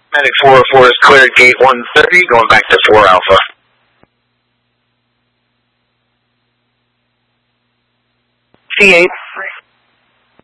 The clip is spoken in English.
Medic 404 is cleared gate 130, going back to 4 Alpha. C8